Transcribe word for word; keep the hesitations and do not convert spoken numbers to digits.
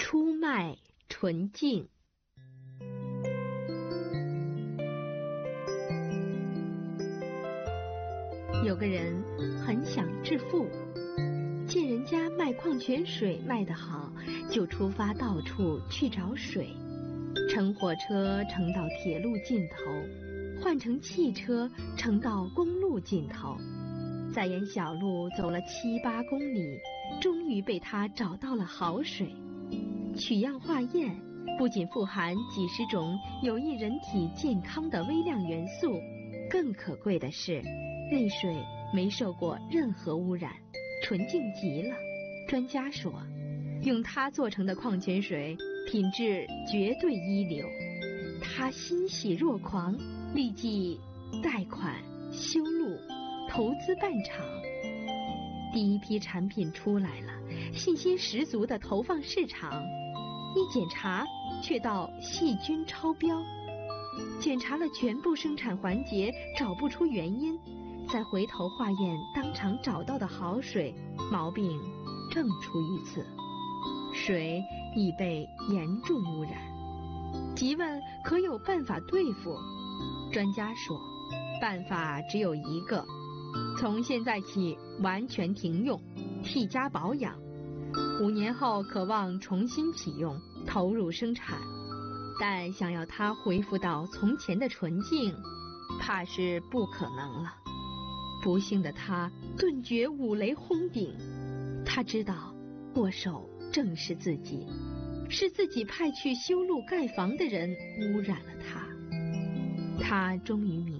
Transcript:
出卖纯净。有个人很想致富，见人家卖矿泉水卖得好，就出发到处去找水，乘火车乘到铁路尽头，换乘汽车乘到公路尽头，再沿小路走了七八公里，终于被他找到了好水。取样化验，不仅富含几十种有益人体健康的微量元素，更可贵的是内水没受过任何污染，纯净极了。专家说，用它做成的矿泉水品质绝对一流。他欣喜若狂，立即贷款修路，投资办厂。第一批产品出来了，信心十足地投放市场。一检查却到细菌超标，检查了全部生产环节，找不出原因，再回头化验当场找到的好水，毛病正出一次，水已被严重污染。急问可有办法对付？专家说，办法只有一个，从现在起完全停用，替加保养，五年后可望重新启用，投入生产。但想要它恢复到从前的纯净，怕是不可能了。不幸的他顿觉五雷轰顶，他知道祸首正是自己，是自己派去修路盖房的人污染了他。他终于明